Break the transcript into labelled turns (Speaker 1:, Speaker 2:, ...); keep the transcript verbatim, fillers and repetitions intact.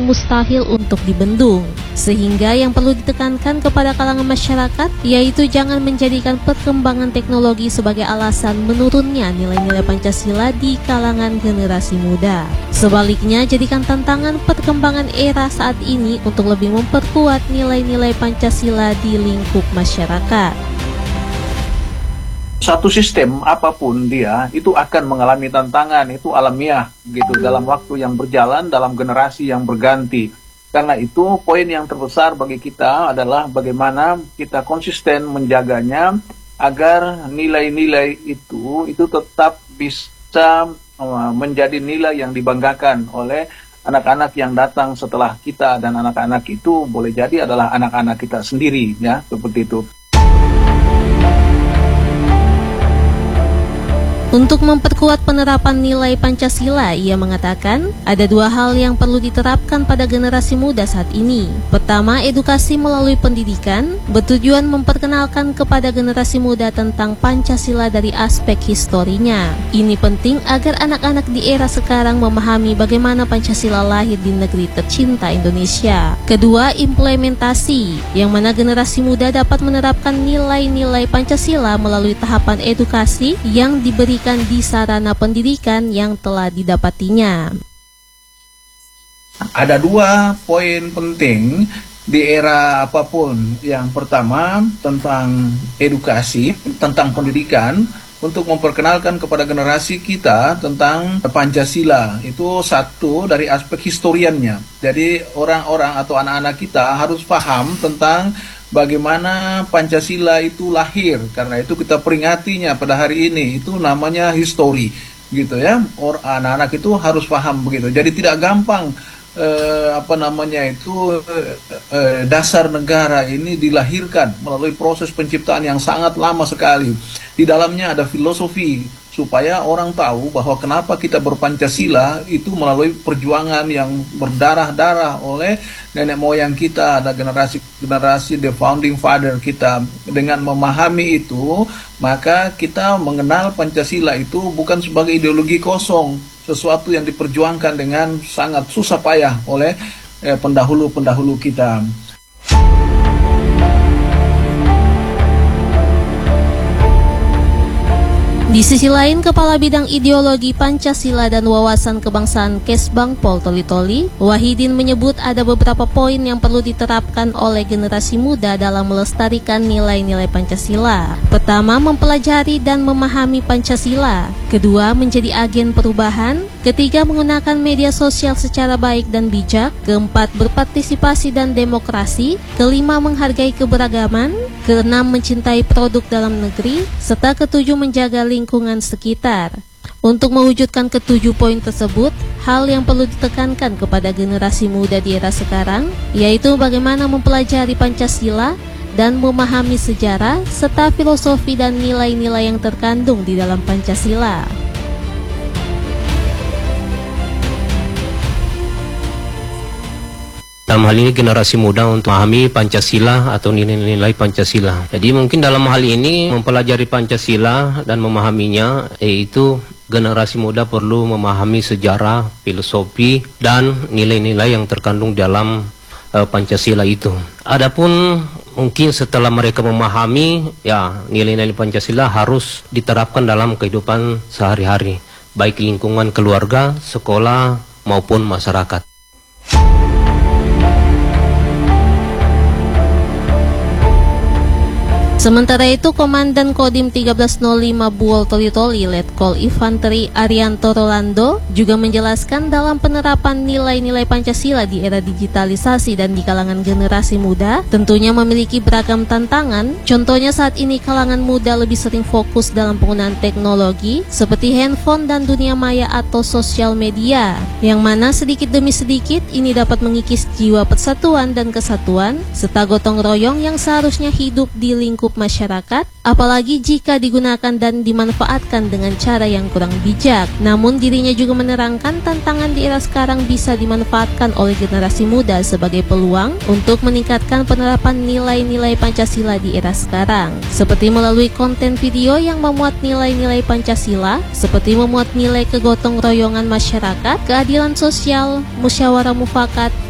Speaker 1: mustahil untuk dibendung. Sehingga yang perlu ditekankan kepada kalangan masyarakat yaitu jangan menjadikan perkembangan teknologi sebagai alasan menurunnya nilai-nilai Pancasila di kalangan generasi muda. Sebaliknya, jadikan tantangan perkembangan era saat ini untuk lebih memperkuat nilai-nilai Pancasila di lingkup masyarakat.
Speaker 2: Satu sistem apapun dia itu akan mengalami tantangan, itu alamiah gitu dalam waktu yang berjalan, dalam generasi yang berganti. Karena itu poin yang terbesar bagi kita adalah bagaimana kita konsisten menjaganya agar nilai-nilai itu itu tetap bisa uh, menjadi nilai yang dibanggakan oleh anak-anak yang datang setelah kita, dan anak-anak itu boleh jadi adalah anak-anak kita sendiri, ya, seperti itu.
Speaker 1: Untuk memperkuat penerapan nilai Pancasila, ia mengatakan ada dua hal yang perlu diterapkan pada generasi muda saat ini. Pertama, edukasi melalui pendidikan bertujuan memperkenalkan kepada generasi muda tentang Pancasila dari aspek historinya. Ini penting agar anak-anak di era sekarang memahami bagaimana Pancasila lahir di negeri tercinta Indonesia. Kedua, implementasi, yang mana generasi muda dapat menerapkan nilai-nilai Pancasila melalui tahapan edukasi yang diberi di sarana pendidikan yang telah didapatinya.
Speaker 2: Ada dua poin penting di era apapun. Yang pertama tentang edukasi, tentang pendidikan, untuk memperkenalkan kepada generasi kita tentang Pancasila. Itu satu dari aspek historiannya. Jadi orang-orang atau anak-anak kita harus paham tentang bagaimana Pancasila itu lahir. Karena itu kita peringatinya pada hari ini, itu namanya histori gitu ya. Or anak-anak itu harus paham begitu. Jadi tidak gampang eh, apa namanya itu eh, eh, dasar negara ini dilahirkan melalui proses penciptaan yang sangat lama sekali. Di dalamnya ada filosofi supaya orang tahu bahwa kenapa kita berpancasila itu melalui perjuangan yang berdarah-darah oleh nenek moyang kita, ada generasi-generasi the founding father kita. Dengan memahami itu, maka kita mengenal Pancasila itu bukan sebagai ideologi kosong, sesuatu yang diperjuangkan dengan sangat susah payah oleh eh, pendahulu-pendahulu kita.
Speaker 1: Di sisi lain, Kepala Bidang Ideologi Pancasila dan Wawasan Kebangsaan Kesbang Pol Toli-Toli, Wahidin menyebut ada beberapa poin yang perlu diterapkan oleh generasi muda dalam melestarikan nilai-nilai Pancasila. Pertama, mempelajari dan memahami Pancasila. Kedua, menjadi agen perubahan. Ketiga, menggunakan media sosial secara baik dan bijak. Keempat, berpartisipasi dan demokrasi. Kelima, menghargai keberagaman. Keenam, mencintai produk dalam negeri. Serta ketujuh, menjaga lingkungan sekitar. Untuk mewujudkan ketujuh poin tersebut, hal yang perlu ditekankan kepada generasi muda di era sekarang, yaitu bagaimana mempelajari Pancasila dan memahami sejarah, serta filosofi dan nilai-nilai yang terkandung di dalam Pancasila.
Speaker 3: Dalam hal ini generasi muda untuk memahami Pancasila atau nilai-nilai Pancasila. Jadi mungkin dalam hal ini mempelajari Pancasila dan memahaminya, yaitu generasi muda perlu memahami sejarah, filosofi, dan nilai-nilai yang terkandung dalam uh, Pancasila itu. Adapun mungkin setelah mereka memahami, ya nilai-nilai Pancasila harus diterapkan dalam kehidupan sehari-hari, baik lingkungan keluarga, sekolah, maupun masyarakat.
Speaker 1: Sementara itu, Komandan Kodim seribu tiga ratus lima Buol Toli-Toli, Letkol Infanteri Arianto Rolando, juga menjelaskan dalam penerapan nilai-nilai Pancasila di era digitalisasi dan di kalangan generasi muda, tentunya memiliki beragam tantangan. Contohnya saat ini kalangan muda lebih sering fokus dalam penggunaan teknologi seperti handphone dan dunia maya atau sosial media, yang mana sedikit demi sedikit ini dapat mengikis jiwa persatuan dan kesatuan, serta gotong royong yang seharusnya hidup di lingkup masyarakat, apalagi jika digunakan dan dimanfaatkan dengan cara yang kurang bijak. Namun dirinya juga menerangkan tantangan di era sekarang bisa dimanfaatkan oleh generasi muda sebagai peluang untuk meningkatkan penerapan nilai-nilai Pancasila di era sekarang, seperti melalui konten video yang memuat nilai-nilai Pancasila, seperti memuat nilai kegotong royongan masyarakat, keadilan sosial, musyawarah mufakat,